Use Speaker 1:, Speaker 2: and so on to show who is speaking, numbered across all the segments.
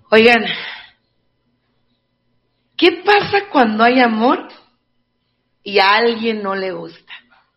Speaker 1: Oigan, ¿qué pasa cuando hay amor y a alguien no le gusta?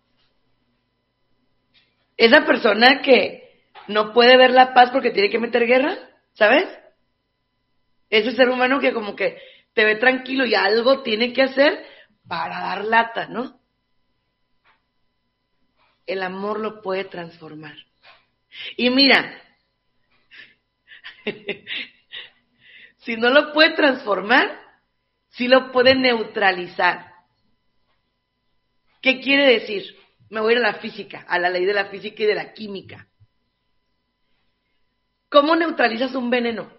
Speaker 1: Esa persona que no puede ver la paz porque tiene que meter guerra, ¿sabes? Ese ser humano que como que te ve tranquilo y algo tiene que hacer para dar lata, ¿no? El amor lo puede transformar. Y mira, si no lo puede transformar, sí lo puede neutralizar. ¿Qué quiere decir? Me voy a ir a la física, a la ley de la física y de la química. ¿Cómo neutralizas un veneno?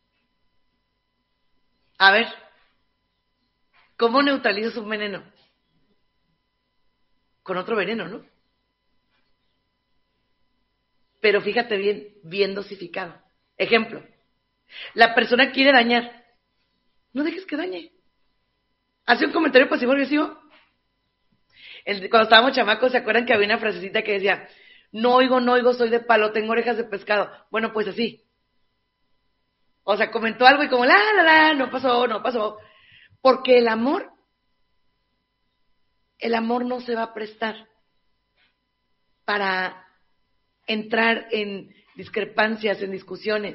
Speaker 1: A ver, ¿cómo neutralizas un veneno? Con otro veneno, ¿no? Pero fíjate bien, bien dosificado. Ejemplo, la persona quiere dañar. No dejes que dañe. Hace un comentario pasivo-agresivo. Cuando estábamos chamacos, ¿se acuerdan que había una frasecita que decía, no oigo, soy de palo, tengo orejas de pescado? Bueno, pues así. O sea, comentó algo y como, no pasó. Porque el amor no se va a prestar para entrar en discrepancias, en discusiones.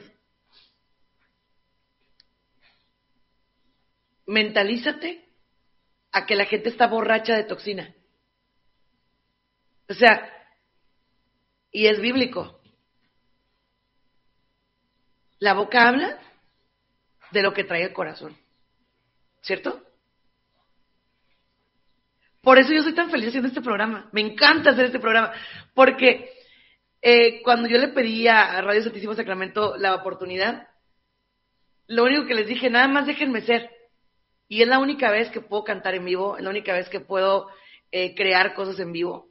Speaker 1: Mentalízate a que la gente está borracha de toxina. O sea, y es bíblico. La boca habla de lo que trae el corazón, ¿cierto? Por eso yo soy tan feliz haciendo este programa. Me encanta hacer este programa, porque cuando yo le pedí a Radio Santísimo Sacramento la oportunidad, lo único que les dije, nada más déjenme ser. Y es la única vez que puedo cantar en vivo, es la única vez que puedo crear cosas en vivo.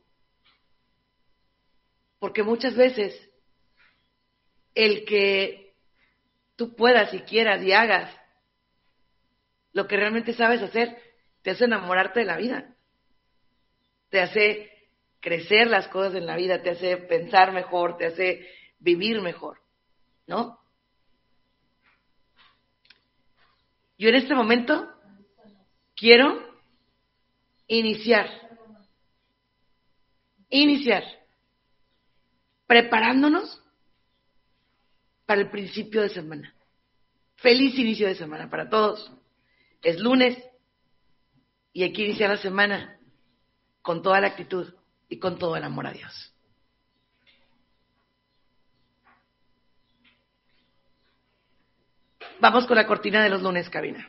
Speaker 1: Porque muchas veces el que tú puedas y quieras y hagas lo que realmente sabes hacer, te hace enamorarte de la vida. Te hace crecer las cosas en la vida, te hace pensar mejor, te hace vivir mejor, ¿no? Yo en este momento quiero iniciar preparándonos para el principio de semana. Feliz inicio de semana para todos. Es lunes y hay que iniciar la semana con toda la actitud y con todo el amor a Dios. Vamos con la cortina de los lunes, cabina.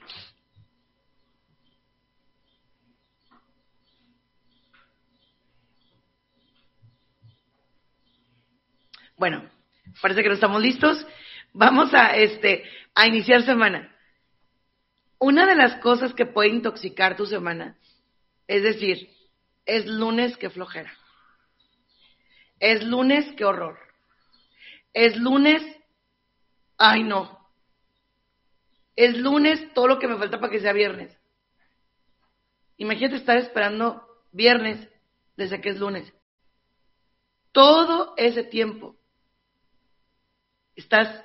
Speaker 1: Bueno, parece que no estamos listos. Vamos a iniciar semana. Una de las cosas que puede intoxicar tu semana, es decir, es lunes, qué flojera. Es lunes, qué horror. Es lunes, ay no. Es lunes, todo lo que me falta para que sea viernes. Imagínate estar esperando viernes desde que es lunes. Todo ese tiempo estás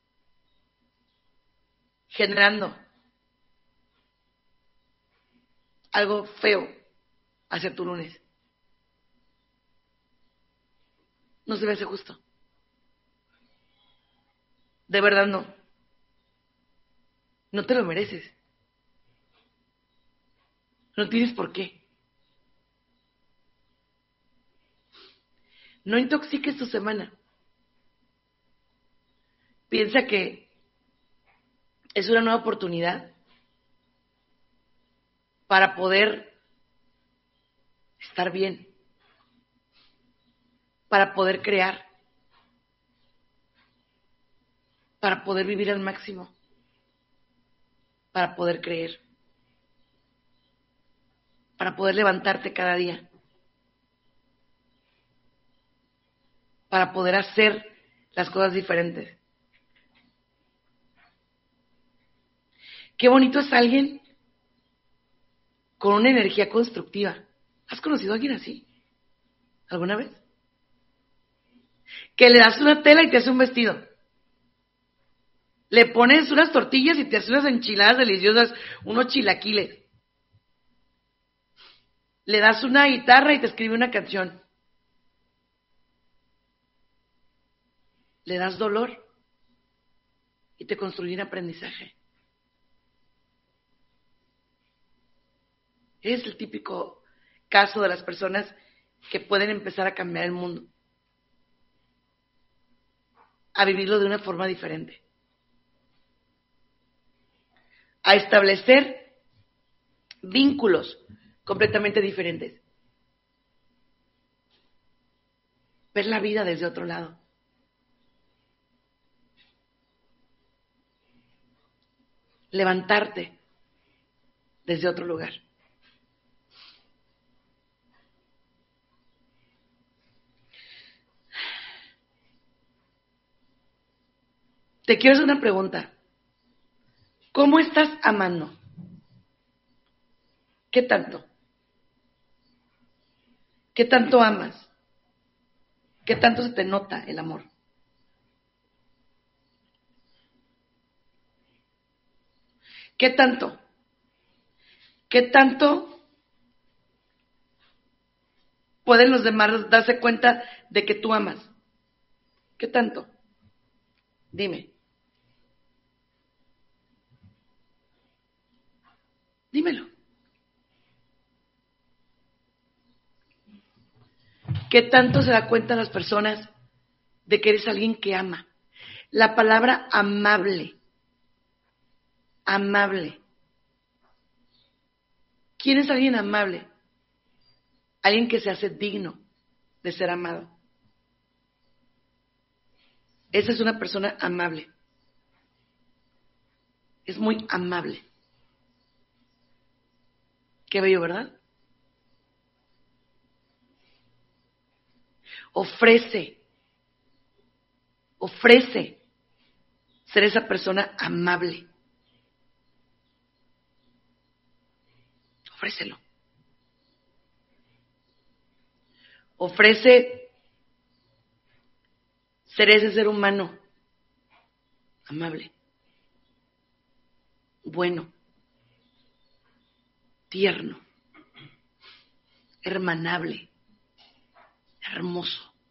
Speaker 1: generando algo feo hacia tu lunes. No se me hace justo. De verdad no. No te lo mereces. No tienes por qué. No intoxiques tu semana. Piensa que es una nueva oportunidad para poder estar bien, para poder crear, para poder vivir al máximo, para poder creer, para poder levantarte cada día, para poder hacer las cosas diferentes. Qué bonito es alguien con una energía constructiva. ¿Has conocido a alguien así? ¿Alguna vez? Que le das una tela y te hace un vestido. Le pones unas tortillas y te haces unas enchiladas deliciosas, unos chilaquiles. Le das una guitarra y te escribe una canción. Le das dolor y te construye un aprendizaje. Es el típico caso de las personas que pueden empezar a cambiar el mundo, a vivirlo de una forma diferente, a establecer vínculos completamente diferentes, ver la vida desde otro lado. Levantarte desde otro lugar. Te quiero hacer una pregunta. ¿Cómo estás amando? ¿Qué tanto? ¿Qué tanto amas? ¿Qué tanto se te nota el amor? ¿Qué tanto? ¿Qué tanto pueden los demás darse cuenta de que tú amas? ¿Qué tanto? Dime. Dímelo. ¿Qué tanto se da cuenta las personas de que eres alguien que ama? La palabra amable. Amable. ¿Quién es alguien amable? Alguien que se hace digno de ser amado. Esa es una persona amable. Es muy amable. Qué bello, ¿verdad? Ofrece ser esa persona amable. Ofrécelo. Ofrece ser ese ser humano amable, bueno, tierno, hermanable, hermoso.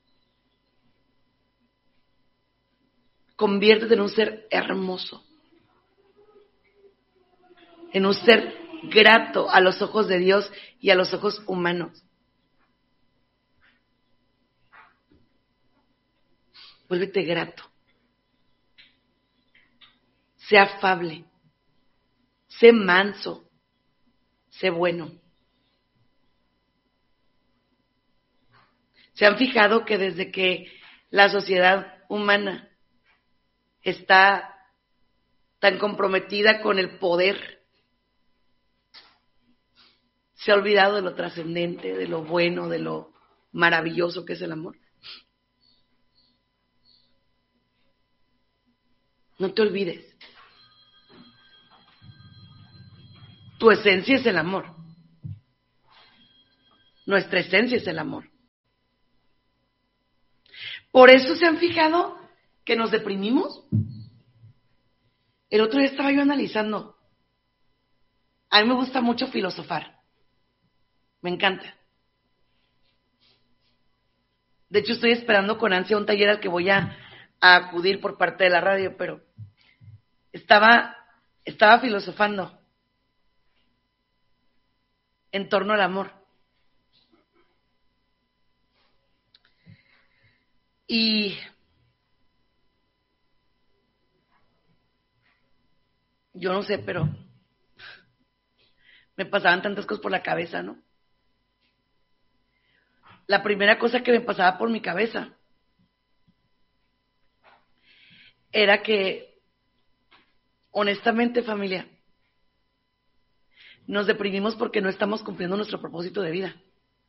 Speaker 1: Conviértete en un ser hermoso, en un ser grato a los ojos de Dios y a los ojos humanos. Vuélvete grato. Sé afable. Sé manso. Sé bueno. ¿Se han fijado que desde que la sociedad humana está tan comprometida con el poder, se ha olvidado de lo trascendente, de lo bueno, de lo maravilloso que es el amor? No te olvides. Tu esencia es el amor. Nuestra esencia es el amor. Por eso se han fijado que nos deprimimos. El otro día estaba yo analizando. A mí me gusta mucho filosofar. Me encanta. De hecho, estoy esperando con ansia un taller al que voy a acudir por parte de la radio, pero estaba filosofando en torno al amor. Y yo no sé, pero me pasaban tantas cosas por la cabeza, ¿no? La primera cosa que me pasaba por mi cabeza era que, honestamente, familia, nos deprimimos porque no estamos cumpliendo nuestro propósito de vida.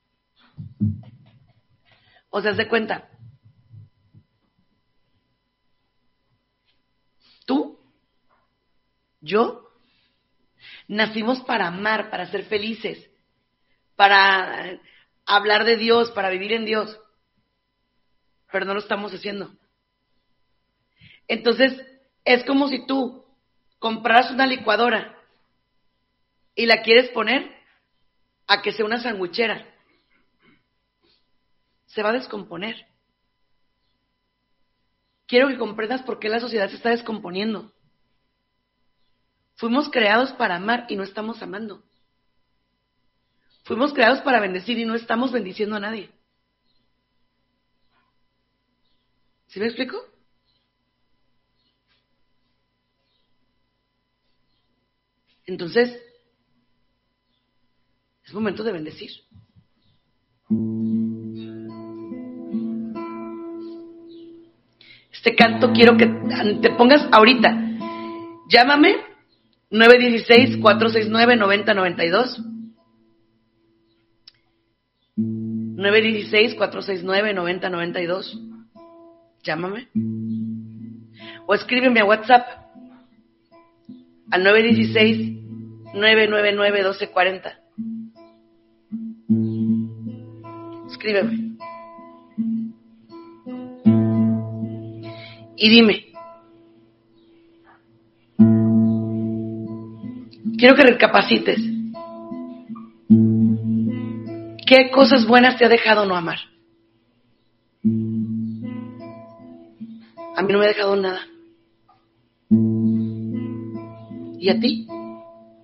Speaker 1: O sea, haz de cuenta, tú, yo, nacimos para amar, para ser felices, para hablar de Dios, para vivir en Dios, pero no lo estamos haciendo. Entonces, Es como si tú compraras una licuadora y la quieres poner a que sea una sandwichera. Se va a descomponer. Quiero que comprendas por qué la sociedad se está descomponiendo. Fuimos creados para amar y no estamos amando. Fuimos creados para bendecir y no estamos bendiciendo a nadie. ¿Sí me explico? Entonces, es momento de bendecir. Este canto quiero que te pongas ahorita. Llámame 916-469-9092. 916-469-9092. Llámame. O escríbeme a WhatsApp al 916-999-1240. Escríbeme. Y dime. Quiero que recapacites. ¿Qué cosas buenas te ha dejado no amar? A mí no me ha dejado nada. ¿Y a ti?